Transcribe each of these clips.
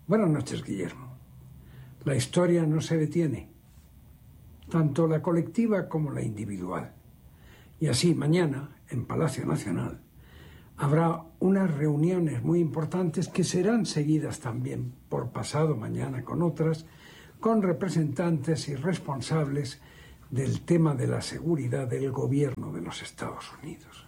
Buenas noches, Guillermo. La historia no se detiene, tanto la colectiva como la individual. Y así mañana, en Palacio Nacional, habrá unas reuniones muy importantes que serán seguidas también por pasado mañana con otras, con representantes y responsables del tema de la seguridad del gobierno de los Estados Unidos.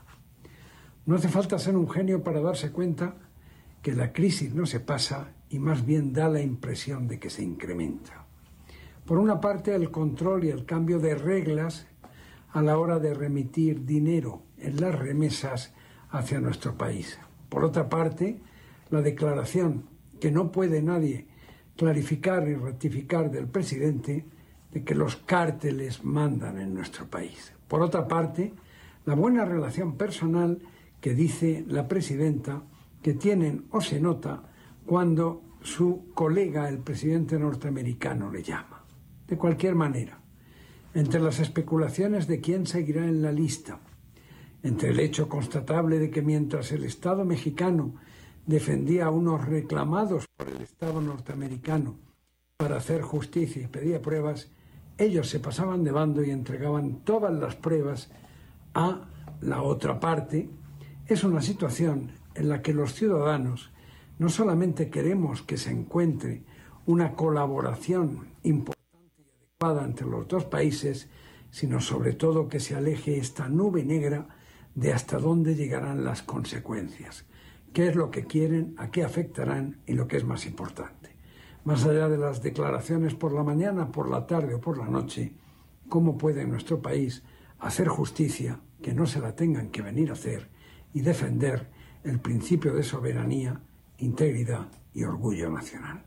No hace falta ser un genio para darse cuenta que la crisis no se pasa y más bien da la impresión de que se incrementa. Por una parte, el control y el cambio de reglas a la hora de remitir dinero en las remesas hacia nuestro país. Por otra parte, la declaración que no puede nadie clarificar y ratificar del presidente de que los cárteles mandan en nuestro país. Por otra parte, la buena relación personal que dice la presidenta que tienen o se nota cuando su colega, el presidente norteamericano, le llama. De cualquier manera, entre las especulaciones de quién seguirá en la lista, entre el hecho constatable de que mientras el Estado mexicano defendía a unos reclamados por el Estado norteamericano para hacer justicia y pedía pruebas, ellos se pasaban de bando y entregaban todas las pruebas a la otra parte, es una situación en la que los ciudadanos no solamente queremos que se encuentre una colaboración importante y adecuada entre los dos países, sino sobre todo que se aleje esta nube negra de hasta dónde llegarán las consecuencias, qué es lo que quieren, a qué afectarán y lo que es más importante. Más allá de las declaraciones por la mañana, por la tarde o por la noche, cómo puede nuestro país hacer justicia, que no se la tengan que venir a hacer, y defender el principio de soberanía, integridad y orgullo nacional.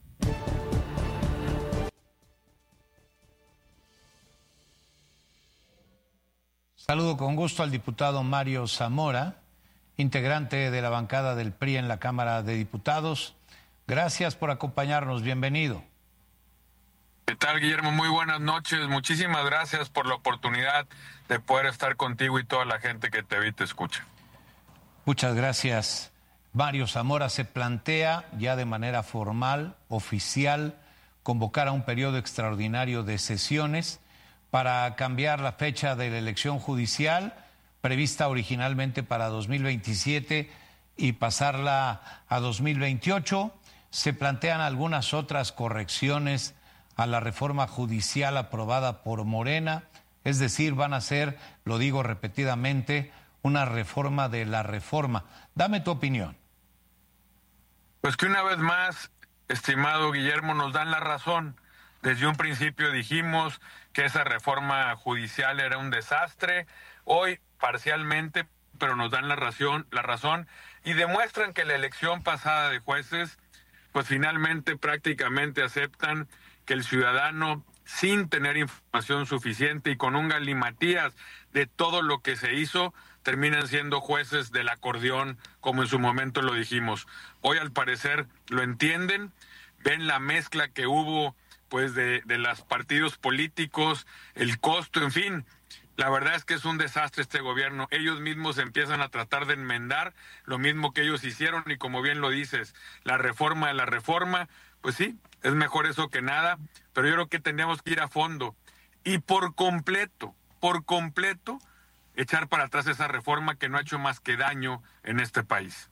Saludo con gusto al diputado Mario Zamora, integrante de la bancada del PRI en la Cámara de Diputados. Gracias por acompañarnos, bienvenido. ¿Qué tal, Guillermo? Muy buenas noches. Muchísimas gracias por la oportunidad de poder estar contigo y toda la gente que te ve y te escucha. Muchas gracias. Mario Zamora, se plantea ya de manera formal, oficial, convocar a un periodo extraordinario de sesiones para cambiar la fecha de la elección judicial prevista originalmente para 2027 y pasarla a 2028. Se plantean algunas otras correcciones a la reforma judicial aprobada por Morena, es decir, van a ser, lo digo repetidamente, una reforma de la reforma. Dame tu opinión. Pues que una vez más, estimado Guillermo, nos dan la razón. Desde un principio dijimos que esa reforma judicial era un desastre. Hoy, parcialmente, pero nos dan la razón y demuestran que la elección pasada de jueces, pues finalmente prácticamente aceptan que el ciudadano, sin tener información suficiente y con un galimatías de todo lo que se hizo, terminan siendo jueces del acordeón, como en su momento lo dijimos. Hoy, al parecer, lo entienden, ven la mezcla que hubo pues de los partidos políticos, el costo, en fin. La verdad es que es un desastre este gobierno. Ellos mismos empiezan a tratar de enmendar lo mismo que ellos hicieron y, como bien lo dices, la reforma de la reforma, pues sí, es mejor eso que nada, pero yo creo que tendríamos que ir a fondo y por completo, echar para atrás esa reforma que no ha hecho más que daño en este país.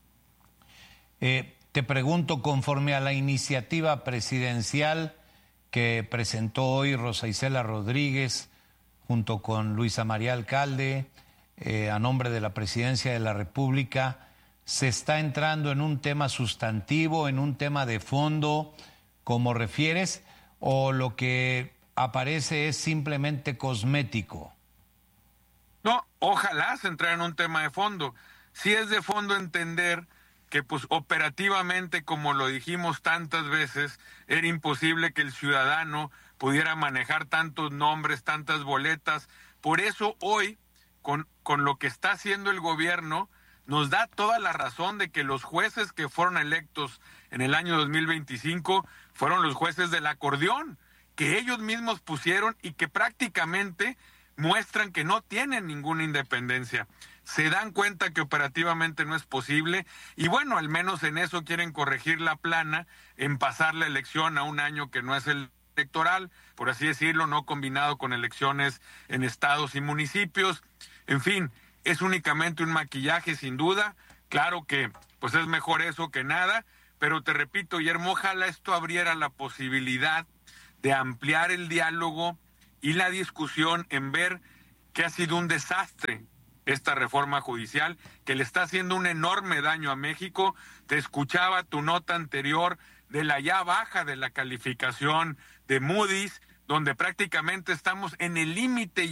Te pregunto, conforme a la iniciativa presidencial que presentó hoy Rosa Isela Rodríguez junto con Luisa María Alcalde, a nombre de la Presidencia de la República, ¿se está entrando en un tema sustantivo, en un tema de fondo, como refieres, o lo que aparece es simplemente cosmético? No, ojalá se entrara en un tema de fondo. Sí es de fondo entender que pues operativamente, como lo dijimos tantas veces, era imposible que el ciudadano pudiera manejar tantos nombres, tantas boletas. Por eso hoy, con lo que está haciendo el gobierno, nos da toda la razón de que los jueces que fueron electos en el año 2025 fueron los jueces del acordeón, que ellos mismos pusieron y que prácticamente muestran que no tienen ninguna independencia. se dan cuenta que operativamente no es posible y bueno, al menos en eso quieren corregir la plana, en pasar la elección a un año que no es el electoral, por así decirlo, no combinado con elecciones en estados y municipios. En fin, es únicamente un maquillaje sin duda. Claro que pues es mejor eso que nada, pero te repito, Guillermo, ojalá esto abriera la posibilidad de ampliar el diálogo y la discusión en ver que ha sido un desastre esta reforma judicial, que le está haciendo un enorme daño a México. Te escuchaba tu nota anterior de la ya baja de la calificación de Moody's, donde prácticamente estamos en el límite